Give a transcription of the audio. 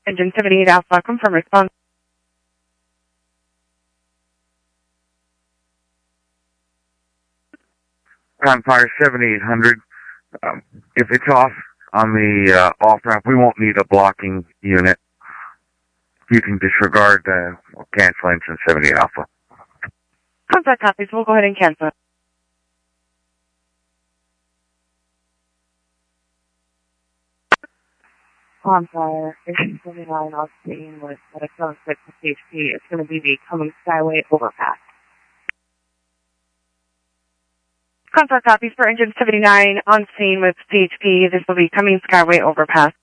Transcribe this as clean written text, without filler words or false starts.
Engine 78 Alpha, confirm response. Gunfire 7800. If it's off on the off-ramp, we won't need a blocking unit. You can disregard or cancel engine 78 Alpha. Contact copies. We'll go ahead and cancel it. Gunfire, engine 79 on scene with medic 76 with CHP. It's going to be the Cummings Skyway overpass. Contact copies for engine 79 on scene with CHP. This will be Cummings Skyway overpass.